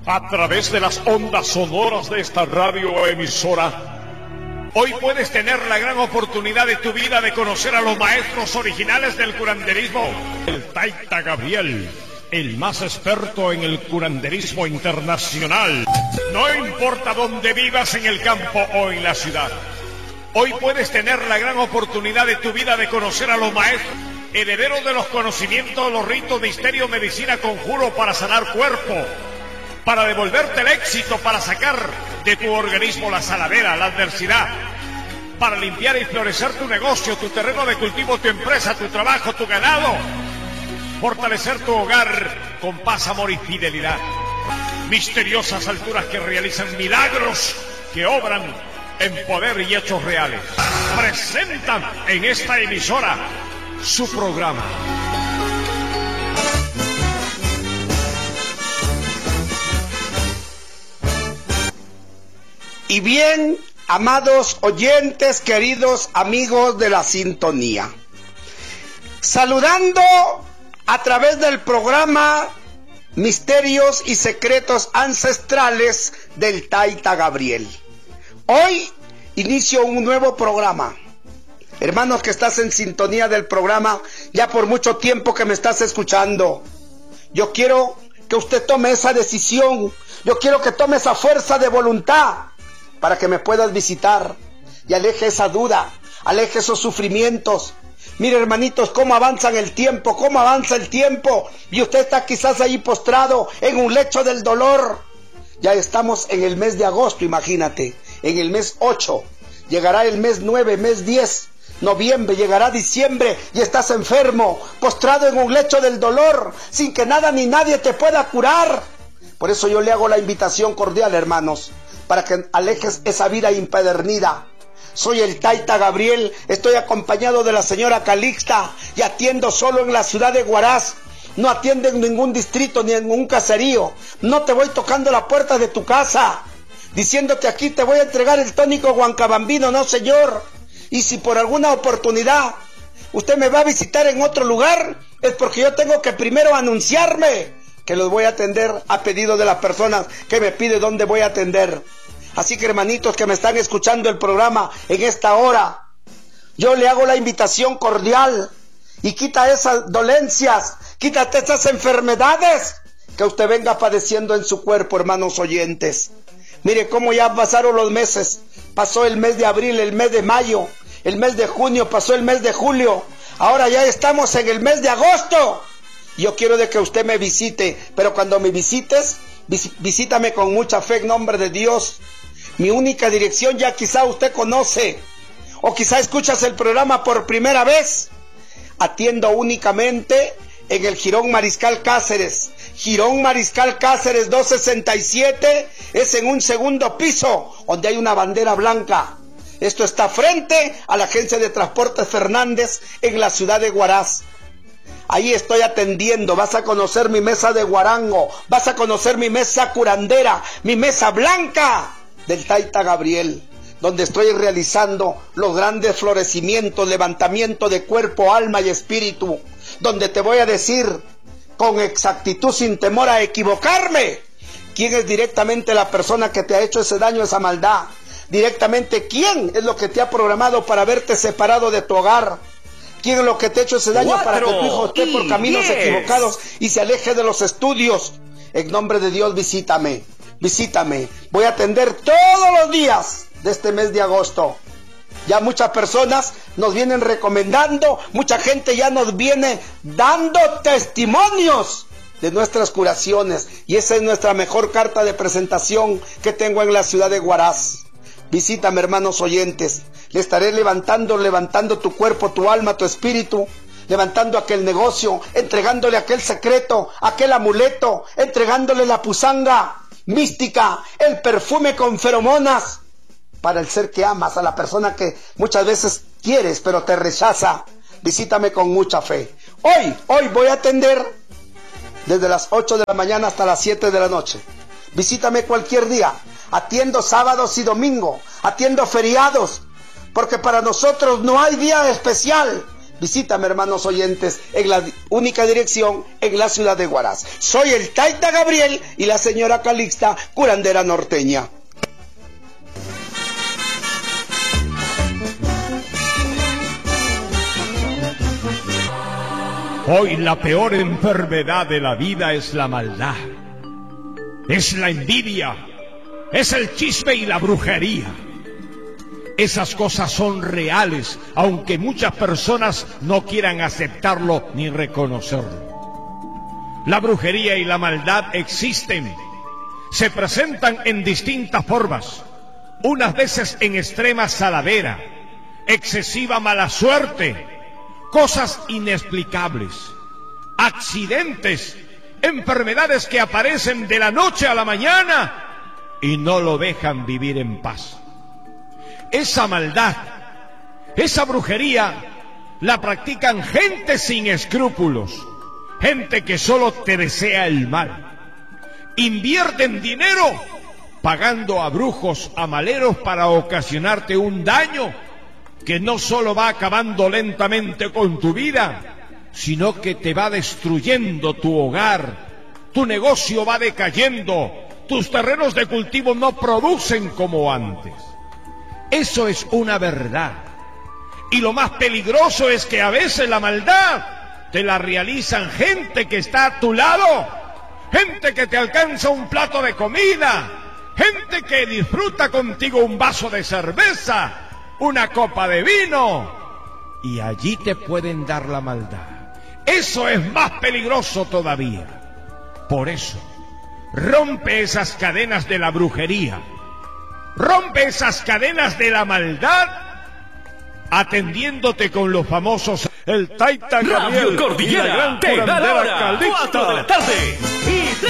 a través de las ondas sonoras de esta radioemisora. Hoy puedes tener la gran oportunidad de tu vida de conocer a los maestros originales del curanderismo. El Taita Gabriel, el más experto en el curanderismo internacional. No importa dónde vivas, en el campo o en la ciudad. Hoy puedes tener la gran oportunidad de tu vida de conocer a los maestros, herederos de los conocimientos, los ritos, misterio, medicina, conjuro para sanar cuerpo, para devolverte el éxito, para sacar de tu organismo la saladera, la adversidad, para limpiar y florecer tu negocio, tu terreno de cultivo, tu empresa, tu trabajo, tu ganado, fortalecer tu hogar con paz, amor y fidelidad. Misteriosas alturas que realizan milagros, que obran en poder y hechos reales. Presentan en esta emisora su programa. Y bien, amados oyentes, queridos amigos de la sintonía, saludando a través del programa Misterios y Secretos Ancestrales del Taita Gabriel. Hoy inicio un nuevo programa. Hermanos que estás en sintonía del programa, ya por mucho tiempo que me estás escuchando, yo quiero que usted tome esa decisión, yo quiero que tome esa fuerza de voluntad para que me puedas visitar y aleje esa duda, aleje esos sufrimientos. Mire, hermanitos, cómo avanza el tiempo, y usted está quizás ahí postrado en un lecho del dolor. Ya estamos en el mes de agosto, imagínate, en el mes 8, llegará el mes 9, mes 10, noviembre, llegará diciembre y estás enfermo, postrado en un lecho del dolor, sin que nada ni nadie te pueda curar. Por eso yo le hago la invitación cordial, hermanos, para que alejes esa vida impedernida. Soy el Taita Gabriel, estoy acompañado de la señora Calixta y atiendo solo en la ciudad de Huaraz. No atiendo en ningún distrito ni en ningún caserío. No te voy tocando la puerta de tu casa diciéndote aquí te voy a entregar el tónico Huancabambino, no señor. Y si por alguna oportunidad usted me va a visitar en otro lugar, es porque yo tengo que primero anunciarme que los voy a atender a pedido de las personas que me pide dónde voy a atender. Así que, hermanitos que me están escuchando el programa en esta hora, yo le hago la invitación cordial y quita esas dolencias, quítate esas enfermedades que usted venga padeciendo en su cuerpo, hermanos oyentes. Mire cómo ya pasaron los meses. Pasó el mes de abril, el mes de mayo, el mes de junio, pasó el mes de julio. Ahora ya estamos en el mes de agosto. Yo quiero de que usted me visite, pero cuando me visites, visítame con mucha fe en nombre de Dios. Mi única dirección ya quizá usted conoce, o quizá escuchas el programa por primera vez. Atiendo únicamente en el Jirón Mariscal Cáceres. Jirón Mariscal Cáceres 267, es en un segundo piso, donde hay una bandera blanca. Esto está frente a la agencia de transportes Fernández en la ciudad de Huaraz. Ahí estoy atendiendo, vas a conocer mi mesa de guarango, vas a conocer mi mesa curandera, mi mesa blanca del Taita Gabriel, donde estoy realizando los grandes florecimientos, levantamiento de cuerpo, alma y espíritu, donde te voy a decir con exactitud, sin temor a equivocarme, quién es directamente la persona que te ha hecho ese daño, esa maldad, directamente quién es lo que te ha programado para haberte separado de tu hogar, quién es lo que te ha hecho ese daño para que tu hijo esté por caminos equivocados y se aleje de los estudios. En nombre de Dios, visítame. Voy a atender todos los días de este mes de agosto. Ya muchas personas nos vienen recomendando, mucha gente ya nos viene dando testimonios de nuestras curaciones, y esa es nuestra mejor carta de presentación que tengo en la ciudad de Huaraz. Visítame, hermanos oyentes, le estaré levantando tu cuerpo, tu alma, tu espíritu, levantando aquel negocio, entregándole aquel secreto, aquel amuleto, entregándole la pusanga mística, el perfume con feromonas para el ser que amas, a la persona que muchas veces quieres pero te rechaza. Visítame con mucha fe. Hoy voy a atender desde las 8 de la mañana hasta las 7 de la noche. Visítame cualquier día. Atiendo sábados y domingos, atiendo feriados, porque para nosotros no hay día especial Visítame, hermanos oyentes, en la única dirección en la ciudad de Huaraz. Soy el Taita Gabriel y la señora Calixta, curandera norteña. Hoy la peor enfermedad de la vida es la maldad, es la envidia, es el chisme y la brujería. Esas cosas son reales, aunque muchas personas no quieran aceptarlo ni reconocerlo. La brujería y la maldad existen, se presentan en distintas formas, unas veces en extrema saladera, excesiva mala suerte, cosas inexplicables, accidentes, enfermedades que aparecen de la noche a la mañana y no lo dejan vivir en paz. Esa maldad, esa brujería, la practican gente sin escrúpulos, gente que solo te desea el mal. Invierten dinero pagando a brujos, a maleros para ocasionarte un daño que no solo va acabando lentamente con tu vida, sino que te va destruyendo tu hogar, tu negocio va decayendo, tus terrenos de cultivo no producen como antes. Eso es una verdad. Y lo más peligroso es que a veces la maldad te la realizan gente que está a tu lado, gente que te alcanza un plato de comida, gente que disfruta contigo un vaso de cerveza, una copa de vino, y allí te pueden dar la maldad. Eso es más peligroso todavía. Por eso, rompe esas cadenas de la brujería, rompe esas cadenas de la maldad, atendiéndote con los famosos el Taita Gabriel Radio Cordillera, y la gran te da la curandera hora, Calixta. 4 de la tarde.